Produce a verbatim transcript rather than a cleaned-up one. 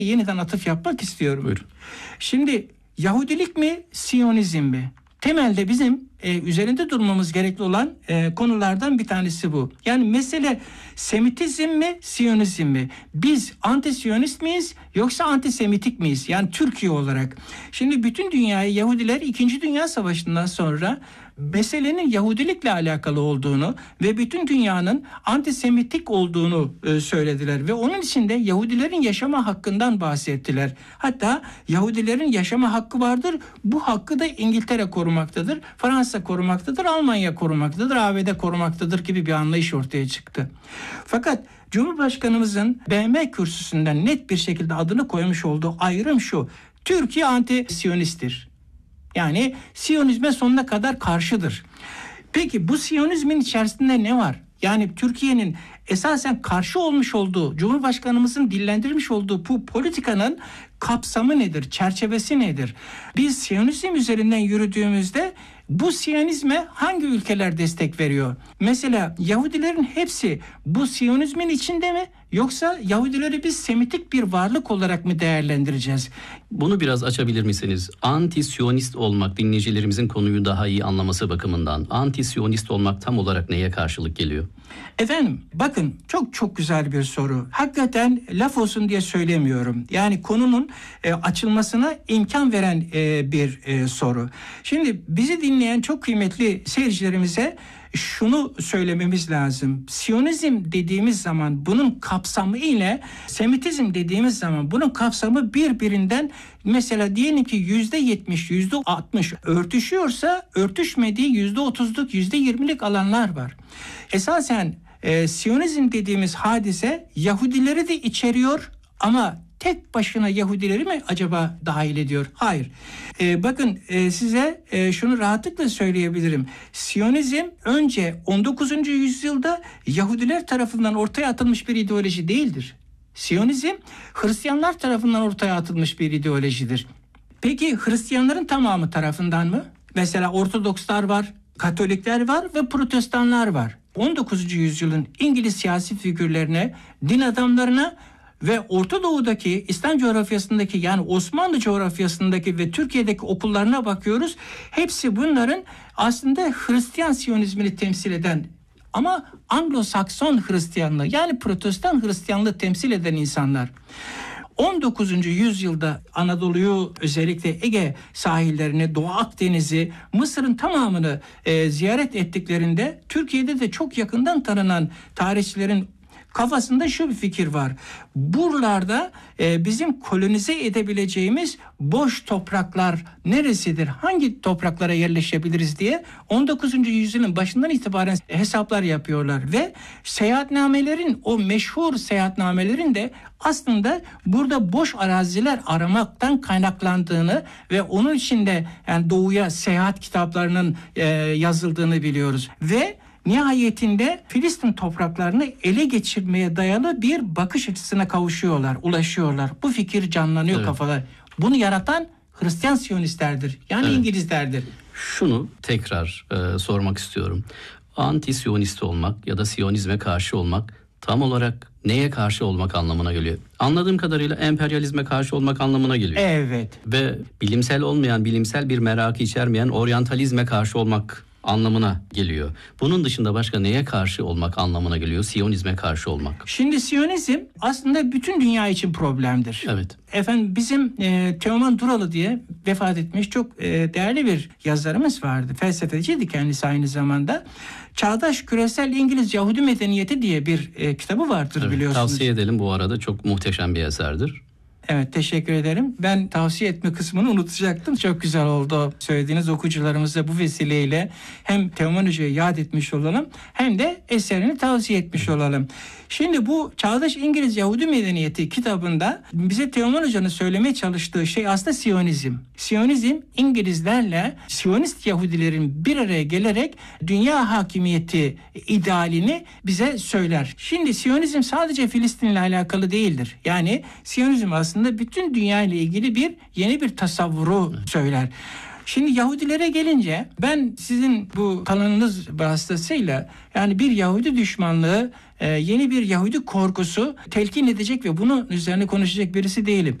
yeniden atıf yapmak istiyorum. Buyurun. Şimdi Yahudilik mi, Siyonizm mi? Temelde bizim e, üzerinde durmamız gerekli olan e, konulardan bir tanesi bu. Yani mesele Semitizm mi, Siyonizm mi? Biz anti-Siyonist miyiz yoksa antisemitik miyiz? Yani Türkiye olarak. Şimdi bütün dünyayı Yahudiler İkinci Dünya Savaşı'ndan sonra meselenin Yahudilikle alakalı olduğunu ve bütün dünyanın antisemitik olduğunu e, söylediler ve onun için de Yahudilerin yaşama hakkından bahsettiler. Hatta Yahudilerin yaşama hakkı vardır. Bu hakkı da İngiltere korumaktadır, Fransa korumaktadır, Almanya korumaktadır, A B D korumaktadır gibi bir anlayış ortaya çıktı. Fakat Cumhurbaşkanımızın B M kürsüsünden net bir şekilde adını koymuş olduğu ayrım şu: Türkiye anti-Siyonisttir. Yani Siyonizme sonuna kadar karşıdır. Peki bu Siyonizmin içerisinde ne var? Yani Türkiye'nin esasen karşı olmuş olduğu, Cumhurbaşkanımızın dillendirmiş olduğu bu politikanın kapsamı nedir? Çerçevesi nedir? Biz Siyonizm üzerinden yürüdüğümüzde bu Siyonizme hangi ülkeler destek veriyor? Mesela Yahudilerin hepsi bu Siyonizmin içinde mi? Yoksa Yahudileri biz Semitik bir varlık olarak mı değerlendireceğiz? Bunu biraz açabilir misiniz? Anti-Siyonist olmak, dinleyicilerimizin konuyu daha iyi anlaması bakımından, anti-Siyonist olmak tam olarak neye karşılık geliyor? Efendim bakın, çok çok güzel bir soru. Hakikaten laf olsun diye söylemiyorum. Yani konunun e, açılmasına imkan veren e, bir e, soru. Şimdi bizi dinleyen çok kıymetli seyircilerimize şunu söylememiz lazım. Siyonizm dediğimiz zaman bunun kapsamı ile Semitizm dediğimiz zaman bunun kapsamı birbirinden, mesela diyelim ki yüzde yetmiş, yüzde altmış örtüşüyorsa örtüşmediği yüzde otuzluk, yüzde yirmilik alanlar var. Esasen e, Siyonizm dediğimiz hadise Yahudileri de içeriyor ama tek başına Yahudileri mi acaba dahil ediyor? Hayır. Ee, bakın e, size e, şunu rahatlıkla söyleyebilirim. Siyonizm önce on dokuzuncu yüzyılda Yahudiler tarafından ortaya atılmış bir ideoloji değildir. Siyonizm Hristiyanlar tarafından ortaya atılmış bir ideolojidir. Peki Hristiyanların tamamı tarafından mı? Mesela Ortodokslar var, Katolikler var ve Protestanlar var. on dokuzuncu yüzyılın İngiliz siyasi figürlerine, din adamlarına ve Orta Doğu'daki, İslam coğrafyasındaki, yani Osmanlı coğrafyasındaki ve Türkiye'deki okullarına bakıyoruz. Hepsi bunların aslında Hristiyan Siyonizmini temsil eden ama Anglo-Sakson Hristiyanlığı, yani Protestan Hristiyanlığı temsil eden insanlar. on dokuzuncu yüzyılda Anadolu'yu, özellikle Ege sahillerini, Doğu Akdeniz'i, Mısır'ın tamamını e, ziyaret ettiklerinde Türkiye'de de çok yakından tanınan tarihçilerin kafasında şu bir fikir var. Buralarda e, bizim kolonize edebileceğimiz boş topraklar neresidir? Hangi topraklara yerleşebiliriz diye on dokuzuncu yüzyılın başından itibaren hesaplar yapıyorlar ve seyahatnamelerin, o meşhur seyahatnamelerin de aslında burada boş araziler aramaktan kaynaklandığını ve onun için de yani doğuya seyahat kitaplarının e, yazıldığını biliyoruz ve nihayetinde Filistin topraklarını ele geçirmeye dayalı bir bakış açısına kavuşuyorlar, ulaşıyorlar. Bu fikir canlanıyor evet. Kafada. Bunu yaratan Hristiyan Siyonistlerdir. Yani evet. İngilizlerdir. Şunu tekrar e, sormak istiyorum. Anti-Siyonist olmak ya da Siyonizme karşı olmak tam olarak neye karşı olmak anlamına geliyor? Anladığım kadarıyla emperyalizme karşı olmak anlamına geliyor. Evet. Ve bilimsel olmayan, bilimsel bir merakı içermeyen oryantalizme karşı olmak anlamına geliyor. Bunun dışında başka neye karşı olmak anlamına geliyor? Siyonizme karşı olmak. Şimdi Siyonizm aslında bütün dünya için problemdir. Evet. Efendim bizim e, Teoman Duralı diye vefat etmiş çok e, değerli bir yazarımız vardı. Felsefeciydi kendisi aynı zamanda. Çağdaş Küresel İngiliz Yahudi Medeniyeti diye bir e, kitabı vardır evet, biliyorsunuz. Tavsiye edelim, bu arada çok muhteşem bir eserdir. Evet, teşekkür ederim. Ben tavsiye etme kısmını unutacaktım. Çok güzel oldu. Söylediğiniz okuyucularımıza bu vesileyle hem Teoman Hoca'yı yad etmiş olalım hem de eserini tavsiye etmiş olalım. Şimdi bu Çağdaş İngiliz Yahudi Medeniyeti kitabında bize Teoman Hoca'nın söylemeye çalıştığı şey aslında Siyonizm. Siyonizm İngilizlerle Siyonist Yahudilerin bir araya gelerek dünya hakimiyeti idealini bize söyler. Şimdi Siyonizm sadece Filistin'le alakalı değildir. Yani Siyonizm aslında bütün dünya ile ilgili bir yeni bir tasavvuru söyler. Şimdi Yahudilere gelince ben sizin bu kanalınız vasıtasıyla yani bir Yahudi düşmanlığı, yeni bir Yahudi korkusu telkin edecek ve bunun üzerine konuşacak birisi değilim.